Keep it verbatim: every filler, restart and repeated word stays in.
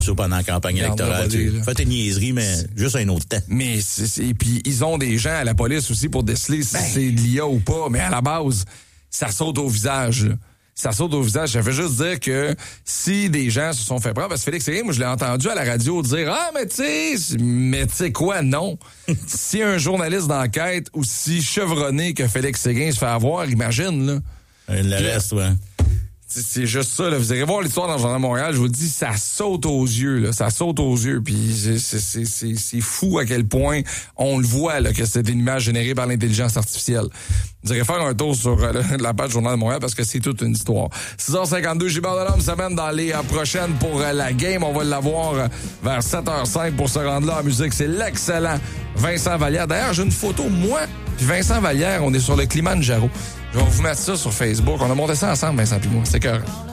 Ça pendant la campagne électorale. Tu fais tes niaiseries, mais juste un autre temps. Mais c'est, c'est, et puis ils ont des gens à la police aussi pour déceler si ben. c'est de l'I A ou pas. Mais à la base, ça saute au visage, là. Ça saute au visage. Ça veut juste dire que si des gens se sont fait prendre, parce que Félix Séguin, moi, je l'ai entendu à la radio dire « Ah, mais tu sais, mais tu sais quoi, non. » Si un journaliste d'enquête aussi chevronné que Félix Séguin se fait avoir, imagine, là. Il le reste, ouais. C'est, c'est juste ça, là. Vous irez voir l'histoire dans le Journal de Montréal, je vous le dis, ça saute aux yeux, là. Ça saute aux yeux. Puis c'est, c'est, c'est, c'est fou à quel point on le voit, là, que c'est une image générée par l'intelligence artificielle. Vous irez faire un tour sur euh, la page Journal de Montréal parce que c'est toute une histoire. six heures cinquante-deux, Gilbert Delorme s'amène dans les euh, prochaines pour euh, la game. On va l'avoir euh, vers sept heures cinq pour se rendre là en musique. C'est l'excellent Vincent Vallière. D'ailleurs, j'ai une photo, moi puis Vincent Vallière. On est sur le Kilimanjaro. Je vais vous mettre ça sur Facebook. On a monté ça ensemble, Vincent et moi. C'est cœur.